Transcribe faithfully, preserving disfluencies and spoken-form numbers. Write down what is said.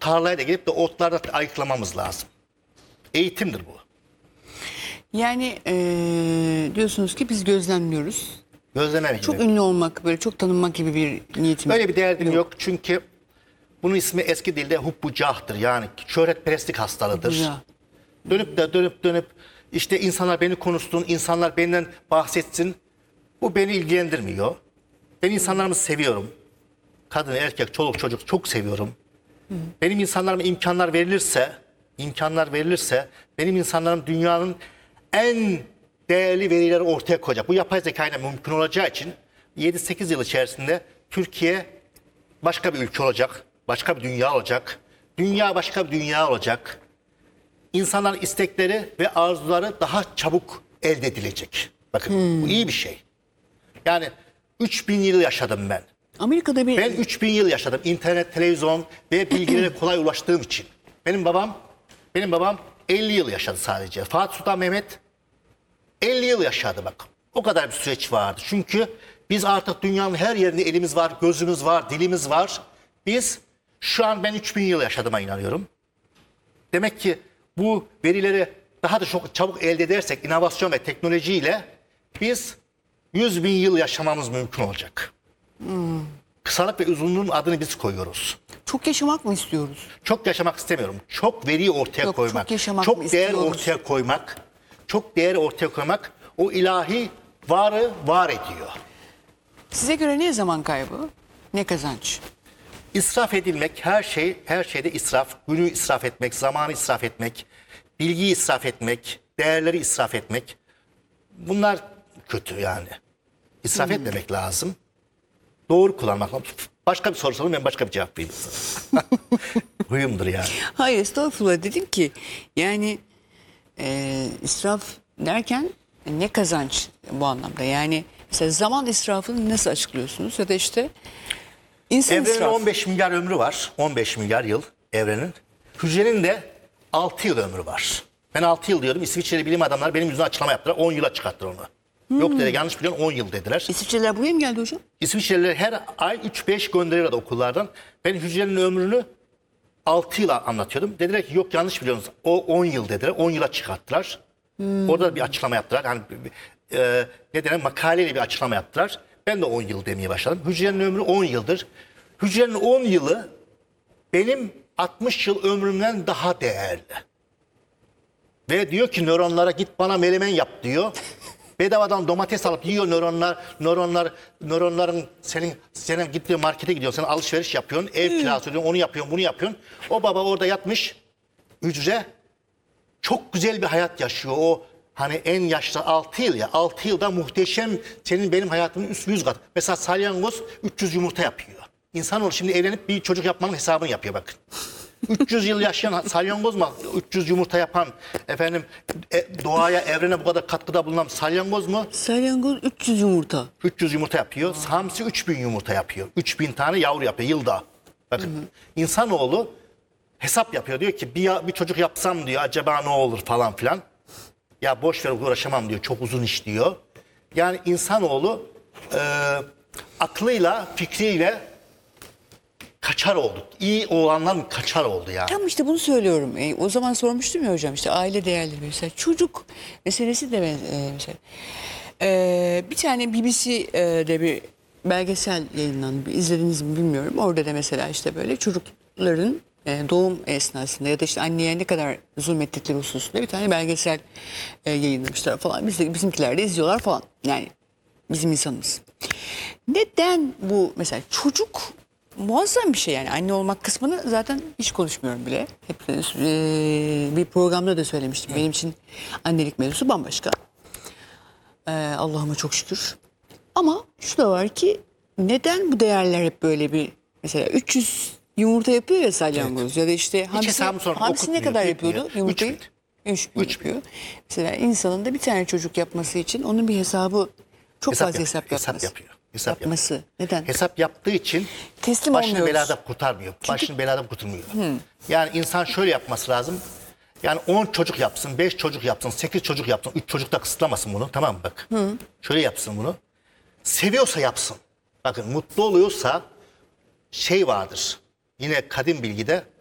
tarlaya da gidip de otlarda ayıklamamız lazım. Eğitimdir bu. Yani ee, diyorsunuz ki biz gözlemliyoruz. Gözlememek Çok gibi. ünlü olmak, böyle çok tanınmak gibi bir niyetim Öyle bir derdim yok. yok. Çünkü bunun ismi eski dilde hubbucahtır. Yani şöhretperestlik hastalığıdır. Ya. Dönüp de dönüp dönüp işte insanlar beni konuşsun, insanlar benden bahsetsin. Bu beni ilgilendirmiyor. Ben insanlarımı seviyorum. Kadın, erkek, çoluk, çocuk çok seviyorum. Hı. Benim insanlarıma imkanlar verilirse, imkanlar verilirse benim insanlarım dünyanın en değerli verileri ortaya koyacak. Bu yapay zekayla mümkün olacağı için yedi sekiz yıl içerisinde Türkiye başka bir ülke olacak. Başka bir dünya olacak. Dünya başka bir dünya olacak. İnsanların istekleri ve arzuları daha çabuk elde edilecek. Bakın hmm. bu iyi bir şey. Yani üç bin yıl yaşadım ben. Amerika'da bir... Ben üç bin yıl yaşadım. İnternet, televizyon ve bilgilere kolay ulaştığım için. Benim babam benim babam elli yıl yaşadı sadece. Fatih Sultan Mehmet elli yıl yaşadı bak. O kadar bir süreç vardı. Çünkü biz artık dünyanın her yerinde elimiz var, gözümüz var, dilimiz var. Biz şu an ben üç bin yıl yaşadığıma inanıyorum. Demek ki bu verileri daha da çok çabuk elde edersek inovasyon ve teknolojiyle biz yüz bin yıl yaşamamız mümkün olacak. Hmm. Kısalık ve uzunluğun adını biz koyuyoruz. Çok yaşamak mı istiyoruz? Çok yaşamak istemiyorum. Çok veriyi ortaya Yok, koymak. Çok yaşamak çok mı değer istiyoruz? ortaya koymak. Çok değer ortaya koymak o ilahi varı var ediyor. Size göre ne zaman kaybı? Ne kazanç? İsraf edilmek, her şey, her şeyde israf. Günü israf etmek, zamanı israf etmek, bilgiyi israf etmek, değerleri israf etmek. Bunlar kötü yani. İsraf hmm. etmemek lazım. Doğru kullanmak lazım. Başka bir soru sorun, ben başka bir cevap vereyim sana. Huyumdur yani. Hayır, estağfurullah, dedim ki yani e, israf derken ne kazanç bu anlamda? Yani mesela zaman israfını nasıl açıklıyorsunuz? Ya da işte insan Evrenin israfı. on beş milyar ömrü var. on beş milyar yıl evrenin. Hücrenin de altı yıl ömrü var. Ben altı yıl diyorum. İsviçreli bilim adamları benim yüzüne açıklama yaptılar. on yıla çıkarttılar onu. Hmm. Yok dedi, yanlış biliyorsun, on yıl dediler. İsviçreliler buraya mı geldi hocam? İsviçreliler her ay üç beş gönderiyorlar okullardan. Ben hücrenin ömrünü altı yıl anlatıyordum. Dediler ki yok, yanlış biliyorsunuz. O on yıl dediler. on yıla çıkarttılar. Hmm. Orada da bir açıklama yaptılar. Yani e, ne denen makaleyle bir açıklama yaptılar. Ben de on yıl demeye başladım. Hücrenin ömrü on yıldır. Hücrenin on yılı benim altmış yıl ömrümden daha değerli. Ve diyor ki nöronlara git bana menemen yap diyor. Bedavadan domates alıp yiyor nöronlar. Nöronlar, nöronların senin senin gittiğin markete gidiyorsun. Sen alışveriş yapıyorsun. Ev hmm. kirası ödüyorsun. Onu yapıyorsun, bunu yapıyorsun. O baba orada yatmış. Hücre çok güzel bir hayat yaşıyor. O hani en yaşlı altı yıl ya. altı yılda muhteşem, senin benim hayatımın üst yüz kat. Mesela salyangoz üç yüz yumurta yapıyor. İnsanoğlu şimdi evlenip bir çocuk yapmanın hesabını yapıyor bakın. üç yüz yıl yaşayan salyangoz mu? üç yüz yumurta yapan, efendim e, doğaya, evrene bu kadar katkıda bulunan salyangoz mu? Salyangoz üç yüz yumurta. üç yüz yumurta yapıyor. Aa. Hamsi üç bin yumurta yapıyor. üç bin tane yavru yapıyor yılda. Bakın, hı hı. İnsanoğlu hesap yapıyor. Diyor ki bir, bir çocuk yapsam diyor, acaba ne olur falan filan. Ya boş ver, uğraşamam diyor. Çok uzun iş diyor. Yani insanoğlu e, aklıyla, fikriyle kaçar oldu. İyi olanlar kaçar oldu yani. Tam işte bunu söylüyorum. E, o zaman sormuştum ya hocam, işte aile değerleri mesela. Çocuk meselesi de e, mesela. E, bir tane B B C'de bir belgesel yayınlandı. İzlediniz mi bilmiyorum. Orada da mesela işte böyle çocukların e, doğum esnasında ya da işte anneye ne kadar zulmettikleri hususunda bir tane belgesel e, yayınlamışlar falan. Biz de, bizimkiler de izliyorlar falan. Yani bizim insanımız. Neden bu mesela çocuk muazzam bir şey yani, anne olmak kısmını zaten hiç konuşmuyorum bile. Hep e, bir programda da söylemiştim. Benim için annelik mevzusu bambaşka. E, Allah'ıma çok şükür. Ama şu da var ki neden bu değerler hep böyle bir, mesela üç yüz yumurta yapıyor ya salyangoz, evet. Ya da işte hamsi, hamsi ne kadar yapıyordu yumurtayı? üç bin yapıyor. Mesela insanın da bir tane çocuk yapması için onun bir hesabı, çok hesap fazla hesap yapması. Hesap yapıyor. Hesap yapması. Yapıyor. Neden? Hesap yaptığı için teslim başını olmuyoruz. belada kurtarmıyor. Çünkü... Başını belada kurtarmıyor. Hmm. Yani insan şöyle yapması lazım. Yani on çocuk yapsın, beş çocuk yapsın, sekiz çocuk yapsın, üç çocuk da kısıtlamasın bunu, tamam mı bak. Hmm. Şöyle yapsın bunu. Seviyorsa yapsın. Bakın, mutlu oluyorsa şey vardır. Yine kadim bilgide